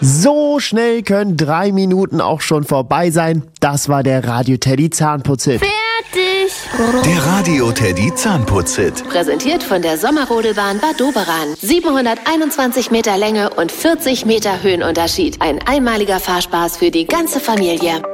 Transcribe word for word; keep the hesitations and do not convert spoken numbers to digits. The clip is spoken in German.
So schnell können drei Minuten auch schon vorbei sein. Das war der Radio Teddy Zahnputz-Hit. Fertig! Der Radio Teddy Zahnputz-Hit. Präsentiert von der Sommerrodelbahn Bad Doberan. siebenhunderteinundzwanzig Meter Länge und vierzig Meter Höhenunterschied. Ein einmaliger Fahrspaß für die ganze Familie.